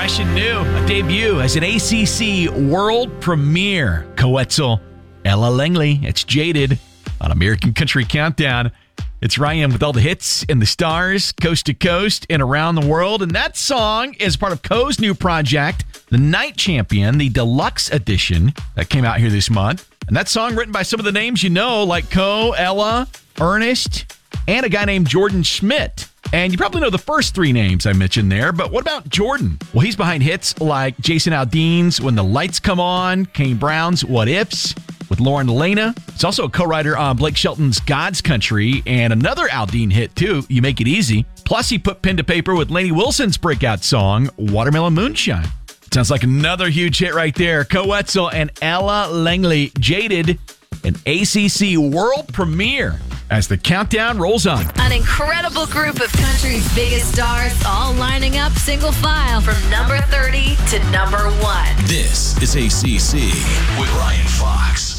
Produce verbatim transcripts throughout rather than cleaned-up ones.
fresh and new. A debut as an A C C world premiere. Coetzel, Ella Langley. It's Jaded on American Country Countdown. It's Ryan with all the hits and the stars, coast to coast and around the world. And that song is part of Co's new project, The Night Champion, the deluxe edition that came out here this month. And that song written by some of the names you know, like Co, Ella, Ernest, and a guy named Jordan Schmidt. And you probably know the first three names I mentioned there, but what about Jordan? Well, he's behind hits like Jason Aldean's When the Lights Come On, Kane Brown's What Ifs, with Lauren Elena. He's also a co-writer on Blake Shelton's God's Country, and another Aldean hit too, You Make It Easy. Plus, he put pen to paper with Lainey Wilson's breakout song, Watermelon Moonshine. Sounds like another huge hit right there. Coetzel and Ella Langley, Jaded, an A C C world premiere as the countdown rolls on. An incredible group of country's biggest stars all lining up single file from number thirty to number one. This is A C C with Ryan Fox.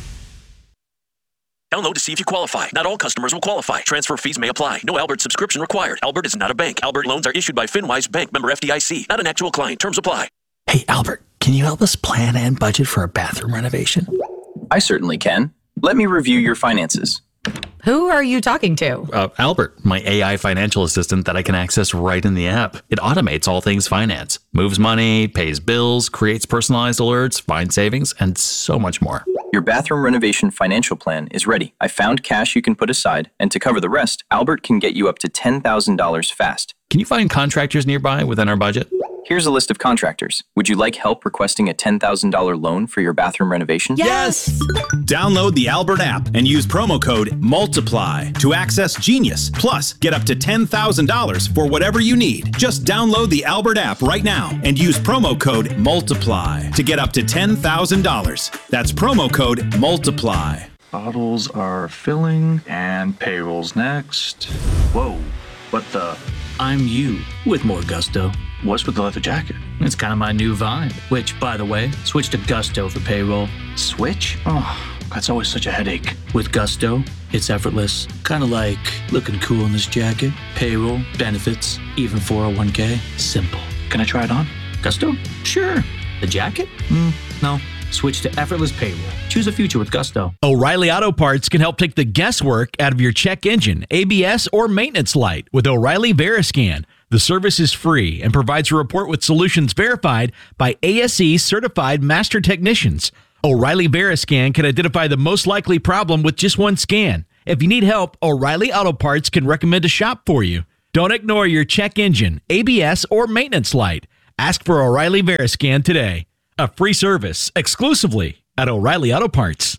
Download to see if you qualify. Not all customers will qualify. Transfer fees may apply. No Albert subscription required. Albert is not a bank. Albert loans are issued by FinWise Bank, member F D I C. Not an actual client. Terms apply. Hey, Albert, can you help us plan and budget for a bathroom renovation? I certainly can. Let me review your finances. Who are you talking to? Uh, Albert, my A I financial assistant that I can access right in the app. It automates all things finance, moves money, pays bills, creates personalized alerts, finds savings, and so much more. Your bathroom renovation financial plan is ready. I found cash you can put aside, and to cover the rest, Albert can get you up to ten thousand dollars fast. Can you find contractors nearby within our budget? Here's a list of contractors. Would you like help requesting a ten thousand dollars loan for your bathroom renovation? Yes! Download the Albert app and use promo code MULTIPLY to access Genius. Plus, get up to ten thousand dollars for whatever you need. Just download the Albert app right now and use promo code MULTIPLY to get up to ten thousand dollars. That's promo code MULTIPLY. Bottles are filling and payroll's next. Whoa, what the? I'm you with more gusto. What's with the leather jacket? It's kind of my new vibe. Which, by the way, switch to Gusto for payroll. Switch? Oh, that's always such a headache. With Gusto, it's effortless. Kind of like looking cool in this jacket. Payroll, benefits, even four oh one k. Simple. Can I try it on? Gusto? Sure. The jacket? Mm, no. Switch to effortless payroll. Choose a future with Gusto. O'Reilly Auto Parts can help take the guesswork out of your check engine, A B S, or maintenance light with O'Reilly Veriscan. The service is free and provides a report with solutions verified by A S E certified master technicians. O'Reilly Veriscan can identify the most likely problem with just one scan. If you need help, O'Reilly Auto Parts can recommend a shop for you. Don't ignore your check engine, A B S, or maintenance light. Ask for O'Reilly Veriscan today. A free service exclusively at O'Reilly Auto Parts.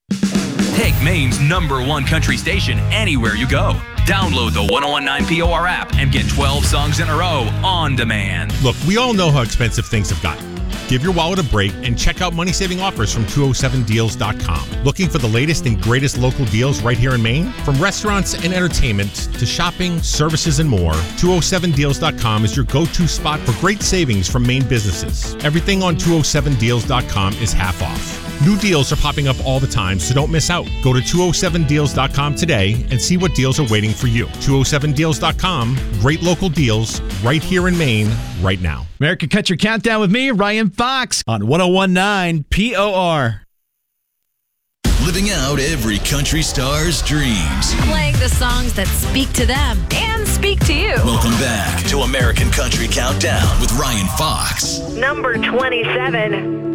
Take Maine's number one country station anywhere you go. Download the one oh one nine P O R app and get twelve songs in a row on demand. Look, we all know how expensive things have gotten. Give your wallet a break and check out money-saving offers from two oh seven deals dot com. Looking for the latest and greatest local deals right here in Maine? From restaurants and entertainment to shopping, services, and more, two oh seven deals dot com is your go-to spot for great savings from Maine businesses. Everything on two oh seven deals dot com is half off. New deals are popping up all the time, so don't miss out. Go to two oh seven deals dot com today and see what deals are waiting for you. two oh seven deals dot com, great local deals right here in Maine, right now. American Country Countdown with me, Ryan Fox, on one oh one nine P O R. Living out every country star's dreams. Playing the songs that speak to them and speak to you. Welcome back to American Country Countdown with Ryan Fox. Number twenty-seven.